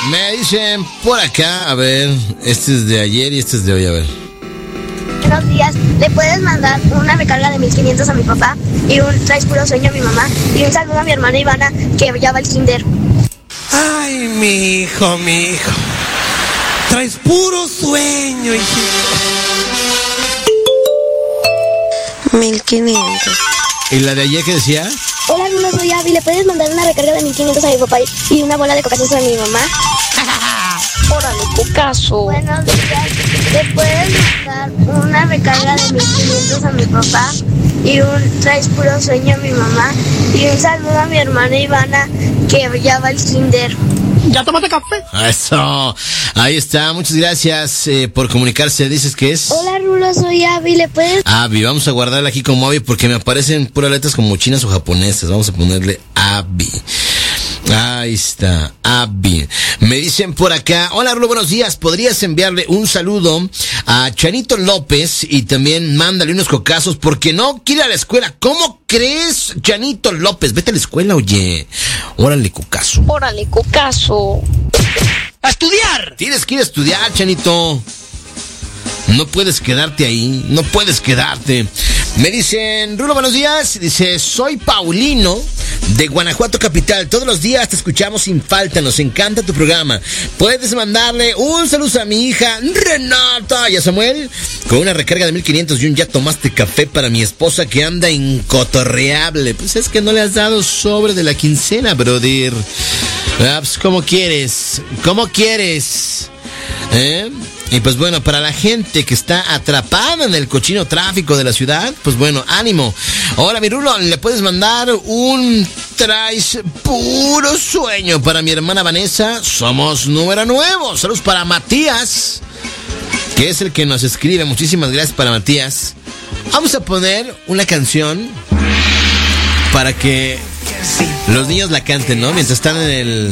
Me dicen por acá, a ver, este es de ayer y este es de hoy, a ver. Buenos días, ¿le puedes mandar una recarga de 1500 a mi papá y un traes puro sueño a mi mamá y un saludo a mi hermana Ivana que ya va al kinder? Ay, mi hijo, traes puro sueño, hijito. 1500. ¿Y la de ayer qué decía? Hola, Rulo, soy Abby, ¿le puedes mandar una recarga de 1500 a mi papá y una bola de cocazones a mi mamá? Órale, Cucaso. Buenos días, ¿le puedes mandar una recarga de 1500 a mi papá y un traes puro sueño a mi mamá y un saludo a mi hermana Ivana que ya va al kinder? ¿Ya tomaste café? Eso, ahí está, muchas gracias por comunicarse. ¿Dices que es? Hola, Rulo, soy Abby, ¿le puedes? Abby, vamos a guardarla aquí como Abby porque me aparecen puras letras como chinas o japonesas. Vamos a ponerle Abby. Ahí está, Abby. Me dicen por acá, hola Rulo, buenos días. ¿Podrías enviarle un saludo a Chanito López y también mándale unos cocazos porque no quiere ir a la escuela? ¿Cómo crees, Chanito López? Vete a la escuela, oye. Órale, cocazo. Órale, Cucaso. ¡A estudiar! Tienes que ir a estudiar, Chanito. No puedes quedarte ahí, no puedes quedarte. Me dicen, Rulo, buenos días. Dice, soy Paulino de Guanajuato Capital. Todos los días te escuchamos sin falta, nos encanta tu programa. Puedes mandarle un saludo a mi hija Renata y a Samuel con una recarga de 1500 y un ya tomaste café para mi esposa que anda incotorreable. Pues es que no le has dado sobre de la quincena, brother. Pues, ¿cómo quieres? ¿Cómo quieres? Y pues bueno, para la gente que está atrapada en el cochino tráfico de la ciudad, pues bueno, ánimo. Ahora, mi Rulo, le puedes mandar un traes puro sueño para mi hermana Vanessa. Somos número nuevo. Saludos para Matías, que es el que nos escribe. Muchísimas gracias para Matías. Vamos a poner una canción para que los niños la canten, ¿no? Mientras están en el